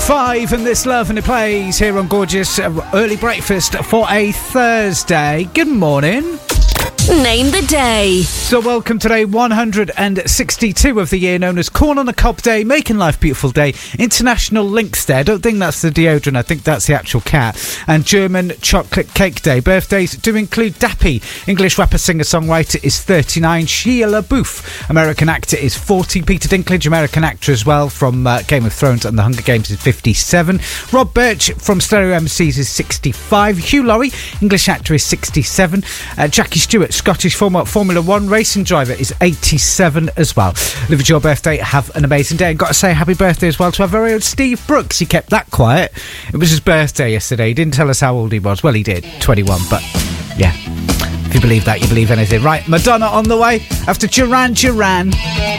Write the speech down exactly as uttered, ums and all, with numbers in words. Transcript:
Five and this Love and It Plays here on Gorgeous Early Breakfast for a Thursday. Good morning. Name the day. So welcome today, one hundred sixty-two of the year, known as Corn on the Cob Day, Making Life Beautiful Day, International Lynx Day, I don't think that's the deodorant, I think that's the actual cat, and German Chocolate Cake Day. Birthdays do include Dappy, English rapper, singer, songwriter is thirty-nine, Shia LaBeouf, American actor is forty, Peter Dinklage, American actor as well from uh, Game of Thrones and The Hunger Games is fifty-seven, Rob Birch from Stereo M Cs is sixty-five, Hugh Laurie, English actor is sixty-seven, uh, Jackie Stewart, Scottish former Formula One racing driver is eighty-seven as well. Live at your birthday, have an amazing day. And got to say happy birthday as well to our very own Steve Brooks. He kept that quiet. It was his birthday yesterday. He didn't tell us how old he was. Well, he did, twenty-one, but yeah. If you believe that, you believe anything. Right, Madonna on the way after Duran Duran.